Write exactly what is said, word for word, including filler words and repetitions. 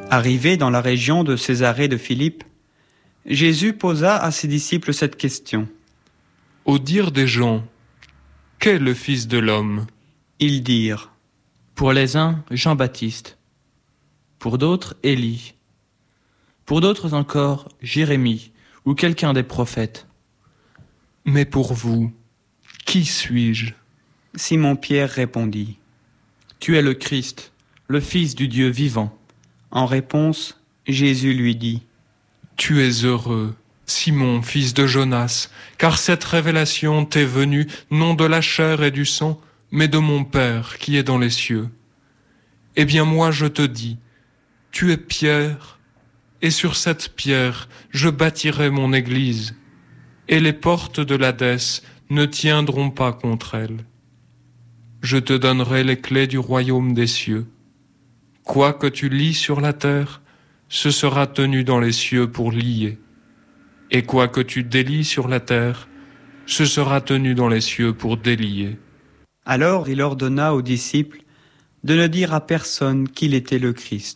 Arrivé dans la région de Césarée de Philippe, Jésus posa à ses disciples cette question. Au dire des gens, qu'est le Fils de l'homme ? Ils dirent, pour les uns, Jean-Baptiste, pour d'autres, Élie, pour d'autres encore, Jérémie ou quelqu'un des prophètes. Mais pour vous, qui suis-je ? Simon-Pierre répondit, tu es le Christ, le Fils du Dieu vivant. En réponse, Jésus lui dit, tu es heureux, Simon, fils de Jonas, car cette révélation t'est venue non de la chair et du sang, mais de mon Père qui est dans les cieux. Eh bien moi je te dis, tu es Pierre, et sur cette pierre je bâtirai mon église, et les portes de l'Hadès ne tiendront pas contre elle. Je te donnerai les clés du royaume des cieux. Quoi que tu lies sur la terre, ce sera tenu dans les cieux pour lier. Et quoi que tu délies sur la terre, ce sera tenu dans les cieux pour délier. Alors il ordonna aux disciples de ne dire à personne qu'il était le Christ.